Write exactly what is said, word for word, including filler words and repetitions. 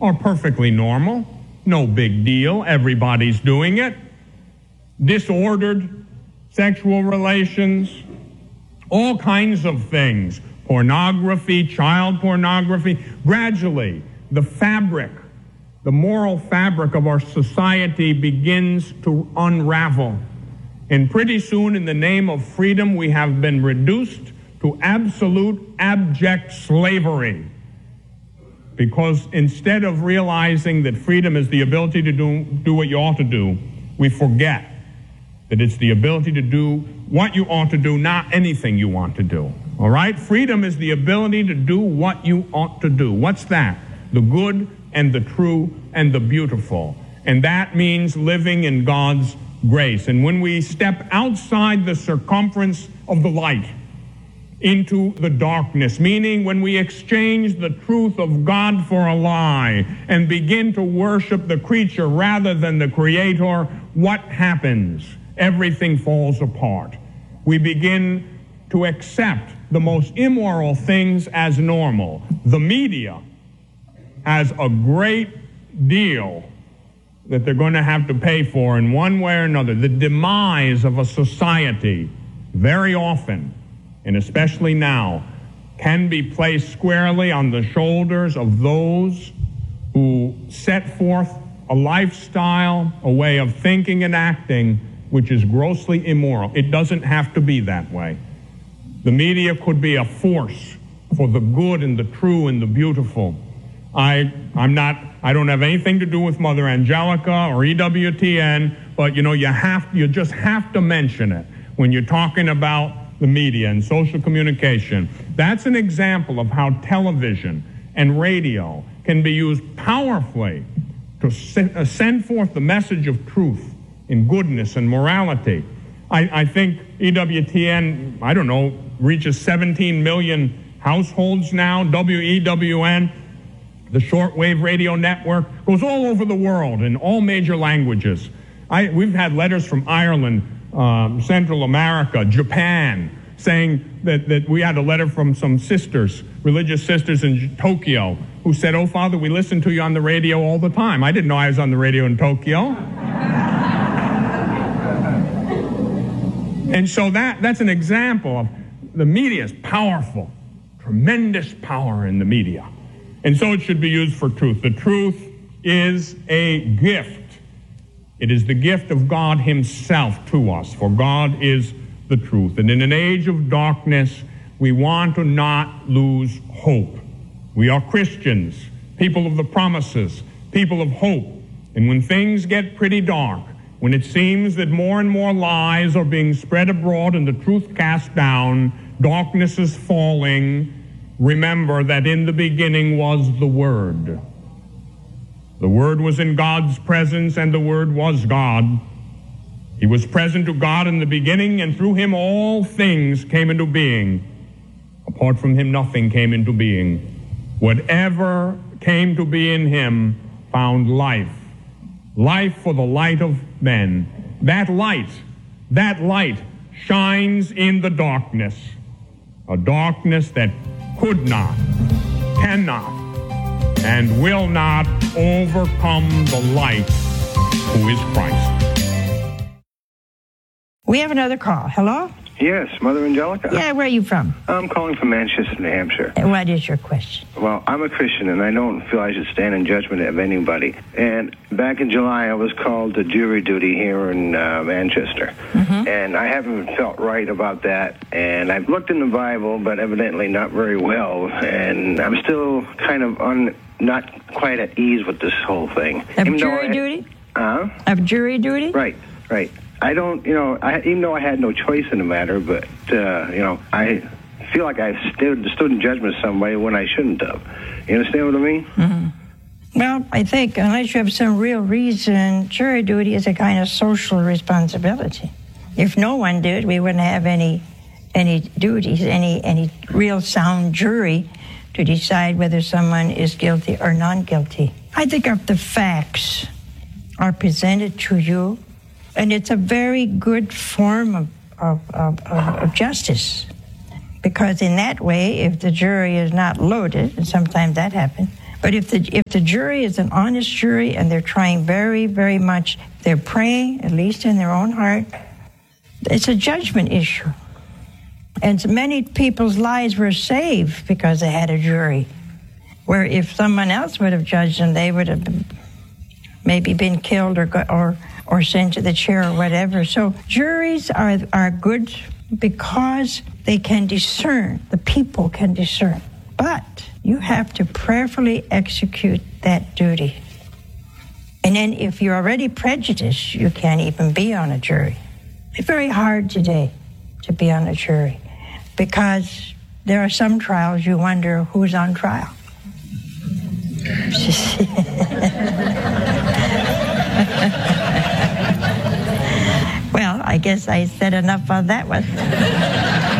are perfectly normal. No big deal. Everybody's doing it. Disordered sexual relations, all kinds of things. Pornography, child pornography. Gradually, the fabric, the moral fabric of our society begins to unravel. And pretty soon, in the name of freedom, we have been reduced to absolute, abject slavery. Because instead of realizing that freedom is the ability to do, do what you ought to do, we forget that it's the ability to do what you ought to do, not anything you want to do. All right? Freedom is the ability to do what you ought to do. What's that? The good and the true and the beautiful. And that means living in God's grace. And when we step outside the circumference of the light into the darkness, meaning when we exchange the truth of God for a lie and begin to worship the creature rather than the Creator, what happens? Everything falls apart. We begin to accept the most immoral things as normal. The media has a great deal that they're going to have to pay for in one way or another. The demise of a society, very often, and especially now, can be placed squarely on the shoulders of those who set forth a lifestyle, a way of thinking and acting, which is grossly immoral. It doesn't have to be that way. The media could be a force for the good and the true and the beautiful. I, I'm not, I don't have anything to do with Mother Angelica or E W T N, but you know, you have, you just have to mention it when you're talking about the media and social communication. That's an example of how television and radio can be used powerfully to send forth the message of truth and goodness and morality. I, I think E W T N, I don't know, reaches seventeen million households now. W E W N, the shortwave radio network, goes all over the world in all major languages. I, we've had letters from Ireland, um, Central America, Japan, saying that, that we had a letter from some sisters, religious sisters in Tokyo, who said, "Oh, Father, we listen to you on the radio all the time." I didn't know I was on the radio in Tokyo. And so that, that's an example of the media is powerful, tremendous power in the media. And so it should be used for truth. The truth is a gift. It is the gift of God himself to us, for God is the truth. And in an age of darkness, we want to not lose hope. We are Christians, people of the promises, people of hope. And when things get pretty dark, when it seems that more and more lies are being spread abroad and the truth cast down, darkness is falling, remember that in the beginning was the Word. The Word was in God's presence, and the Word was God. He was present to God in the beginning, and through him all things came into being. Apart from him, nothing came into being. Whatever came to be in him found life. Life for the light of men. That light, that light shines in the darkness. A darkness that could not, cannot, and will not overcome the light who is Christ. We have another call. Hello? Yes, Mother Angelica. Yeah, where are you from? I'm calling from Manchester, New Hampshire. And what is your question? Well, I'm a Christian, and I don't feel I should stand in judgment of anybody. And back in July, I was called to jury duty here in uh, Manchester. Mm-hmm. And I haven't felt right about that. And I've looked in the Bible, but evidently not very well. And I'm still kind of un, not quite at ease with this whole thing. Of even jury I, duty? Uh-huh. Of jury duty? Right, right. I don't, you know, I, even though I had no choice in the matter, but, uh, you know, I feel like I stood, stood in judgment of somebody when I shouldn't have. You understand what I mean? Mm-hmm. Well, I think unless you have some real reason, jury duty is a kind of social responsibility. If no one did, we wouldn't have any any duties, any, any real sound jury to decide whether someone is guilty or non-guilty. I think if the facts are presented to you, and it's a very good form of, of, of, of justice, because in that way, if the jury is not loaded, and sometimes that happens, But if the if the jury is an honest jury and they're trying very, very much, they're praying, at least in their own heart, it's a judgment issue. And so many people's lives were saved because they had a jury, where if someone else would have judged them, they would have been, maybe been killed or go, or or sent to the chair or whatever. So juries are are good because they can discern. The people can discern. But you have to prayerfully execute that duty. And then if you're already prejudiced, you can't even be on a jury. It's very hard today to be on a jury because there are some trials you wonder who's on trial. Well, I guess I said enough on that one.